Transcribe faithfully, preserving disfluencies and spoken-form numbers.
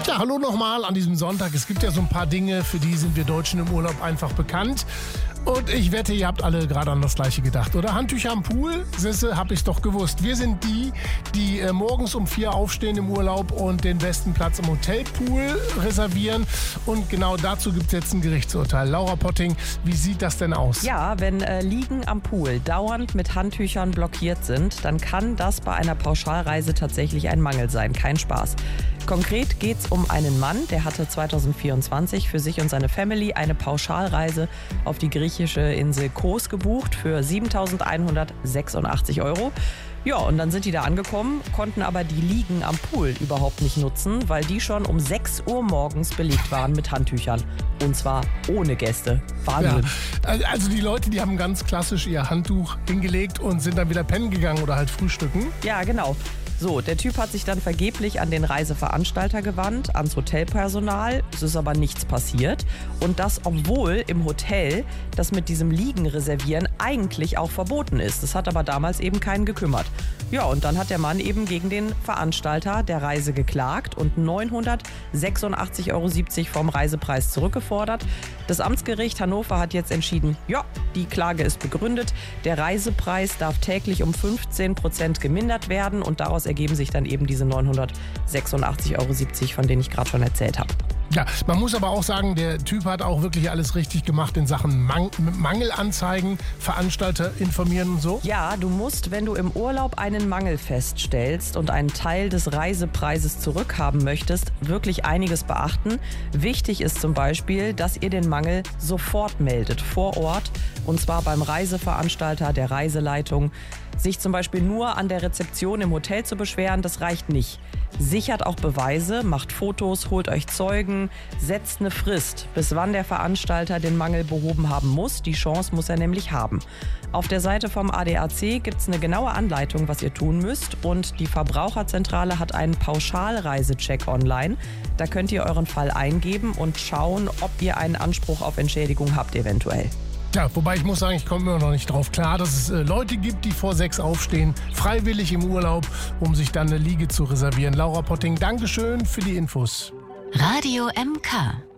Ja, hallo nochmal an diesem Sonntag. Es gibt ja so ein paar Dinge, für die sind wir Deutschen im Urlaub einfach bekannt. Und ich wette, ihr habt alle gerade an das Gleiche gedacht, oder? Handtücher am Pool? Sisse, hab ich's doch gewusst. Wir sind die, die äh, morgens um vier aufstehen im Urlaub und den besten Platz im Hotelpool reservieren. Und genau dazu gibt's jetzt ein Gerichtsurteil. Laura Potting, wie sieht das denn aus? Ja, wenn äh, Liegen am Pool dauernd mit Handtüchern blockiert sind, dann kann das bei einer Pauschalreise tatsächlich ein Mangel sein. Kein Spaß. Konkret geht's um einen Mann, der hatte zweitausendvierundzwanzig für sich und seine Family eine Pauschalreise auf die griechische Insel Kos gebucht für siebentausendeinhundertsechsundachtzig Euro. Ja, und dann sind die da angekommen, konnten aber die Liegen am Pool überhaupt nicht nutzen, weil die schon um sechs Uhr morgens belegt waren mit Handtüchern. Und zwar ohne Gäste. Wahnsinn. Ja, also die Leute, die haben ganz klassisch ihr Handtuch hingelegt und sind dann wieder pennen gegangen oder halt frühstücken. Ja, genau. So, der Typ hat sich dann vergeblich an den Reiseveranstalter gewandt, ans Hotelpersonal. Es ist aber nichts passiert. Und das, obwohl im Hotel das mit diesem Liegen reservieren eigentlich auch verboten ist. Das hat aber damals eben keinen gekümmert. Ja, und dann hat der Mann eben gegen den Veranstalter der Reise geklagt und neunhundertsechsundachtzig Euro siebzig vom Reisepreis zurückgefordert. Das Amtsgericht Hannover hat jetzt entschieden, ja, die Klage ist begründet. Der Reisepreis darf täglich um fünfzehn Prozent gemindert werden und daraus ergeben sich dann eben diese neunhundertsechsundachtzig Euro siebzig, von denen ich gerade schon erzählt habe. Ja, man muss aber auch sagen, der Typ hat auch wirklich alles richtig gemacht in Sachen Mang- Mangelanzeigen, Veranstalter informieren und so. Ja, du musst, wenn du im Urlaub einen Mangel feststellst und einen Teil des Reisepreises zurückhaben möchtest, wirklich einiges beachten. Wichtig ist zum Beispiel, dass ihr den Mangel sofort meldet, vor Ort, und zwar beim Reiseveranstalter, der Reiseleitung. Sich zum Beispiel nur an der Rezeption im Hotel zu beschweren, das reicht nicht. Sichert auch Beweise, macht Fotos, holt euch Zeugen, setzt eine Frist, bis wann der Veranstalter den Mangel behoben haben muss. Die Chance muss er nämlich haben. Auf der Seite vom A D A C gibt es eine genaue Anleitung, was ihr tun müsst. Und die Verbraucherzentrale hat einen Pauschalreisecheck online. Da könnt ihr euren Fall eingeben und schauen, ob ihr einen Anspruch auf Entschädigung habt eventuell. Ja, wobei ich muss sagen, ich komme immer noch nicht drauf klar, dass es äh, Leute gibt, die vor sechs aufstehen, freiwillig im Urlaub, um sich dann eine Liege zu reservieren. Laura Potting, Dankeschön für die Infos. Radio M K.